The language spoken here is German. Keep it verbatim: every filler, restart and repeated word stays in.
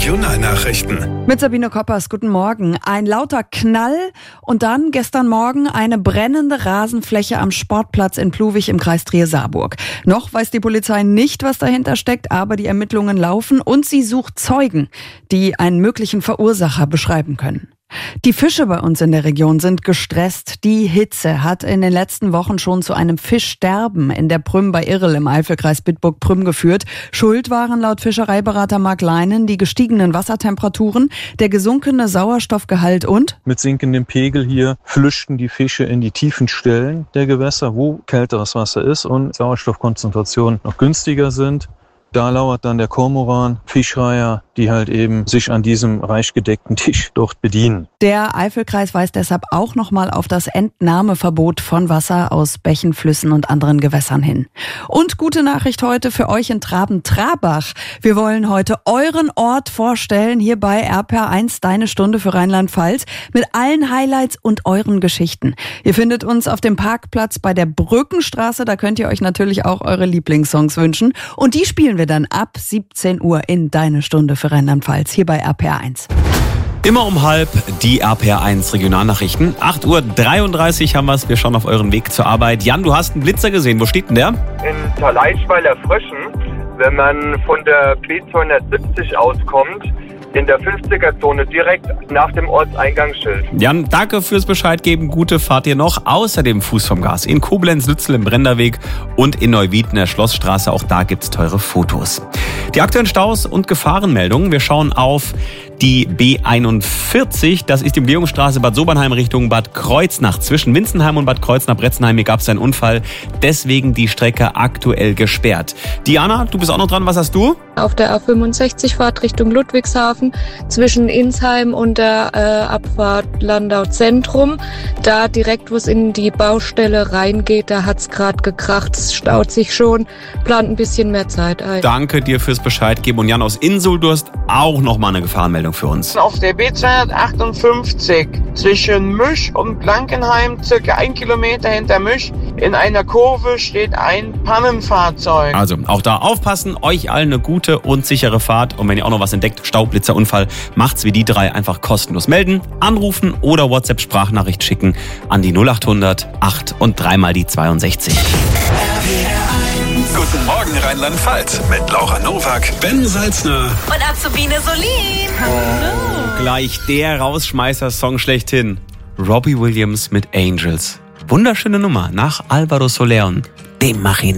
Regionalnachrichten. Mit Sabine Koppers, guten Morgen. Ein lauter Knall und dann gestern Morgen eine brennende Rasenfläche am Sportplatz in Pluwig im Kreis Trier-Saarburg. Noch weiß die Polizei nicht, was dahinter steckt, aber die Ermittlungen laufen und sie sucht Zeugen, die einen möglichen Verursacher beschreiben können. Die Fische bei uns in der Region sind gestresst. Die Hitze hat in den letzten Wochen schon zu einem Fischsterben in der Prüm bei Irrel im Eifelkreis Bitburg-Prüm geführt. Schuld waren laut Fischereiberater Marc Leinen die gestiegenen Wassertemperaturen, der gesunkene Sauerstoffgehalt und mit sinkendem Pegel hier flüchten die Fische in die tiefen Stellen der Gewässer, wo kälteres Wasser ist und Sauerstoffkonzentrationen noch günstiger sind. Da lauert dann der Kormoran, Fischreiher, die halt eben sich an diesem reich gedeckten Tisch dort bedienen. Der Eifelkreis weist deshalb auch nochmal auf das Entnahmeverbot von Wasser aus Bächen, Flüssen und anderen Gewässern hin. Und gute Nachricht heute für euch in Traben-Trabach. Wir wollen heute euren Ort vorstellen, hier bei R P R eins, deine Stunde für Rheinland-Pfalz, mit allen Highlights und euren Geschichten. Ihr findet uns auf dem Parkplatz bei der Brückenstraße, da könnt ihr euch natürlich auch eure Lieblingssongs wünschen. Und die spielen wir dann ab siebzehn Uhr in deine Stunde für Rheinland-Pfalz, hier bei R P R eins. Immer um halb die R P R eins Regionalnachrichten. acht Uhr dreiunddreißig haben wir es. Wir schauen auf euren Weg zur Arbeit. Jan, du hast einen Blitzer gesehen. Wo steht denn der? In Thaleischweiler Fröschen, wenn man von der B zweihundertsiebzig auskommt, in der fünfziger-Zone direkt nach dem Ortseingangsschild. Jan, danke fürs Bescheid geben. Gute Fahrt dir noch. Außerdem Fuß vom Gas in Koblenz-Lützel im Brenderweg und in Neuwied in der Schlossstraße. Auch da gibt's teure Fotos. Die aktuellen Staus und Gefahrenmeldungen. Wir schauen auf die B einundvierzig, das ist die Umgehungsstraße Bad Sobernheim Richtung Bad Kreuznach. Zwischen Winzenheim und Bad Kreuznach-Bretzenheim, hier gab es einen Unfall, deswegen die Strecke aktuell gesperrt. Diana, du bist auch noch dran, was hast du? Auf der A fünfundsechzig Fahrt Richtung Ludwigshafen zwischen Insheim und der äh, Abfahrt Landau Zentrum. Da direkt, wo es in die Baustelle reingeht, da hat es gerade gekracht, es staut sich schon, plant ein bisschen mehr Zeit ein. Danke dir fürs Bescheid geben. Und Jan aus Insul, du hast auch noch mal eine Gefahrenmeldung für uns. Auf der B zweihundertachtundfünfzig zwischen Müsch und Blankenheim, circa ein Kilometer hinter Müsch, in einer Kurve steht ein Pannenfahrzeug. Also auch da aufpassen, euch allen eine gute und sichere Fahrt. Und wenn ihr auch noch was entdeckt, Staublitzerunfall, macht's wie die drei, einfach kostenlos melden, anrufen oder WhatsApp-Sprachnachricht schicken an die null achthundert acht und dreimal die zweiundsechzig. Guten Morgen Rheinland-Pfalz mit Laura Nowak, Ben Salzner und Azubine Solin. Oh, gleich der Rausschmeißer-Song schlechthin. Robbie Williams mit Angels. Wunderschöne Nummer nach Alvaro Soler und dem Machin.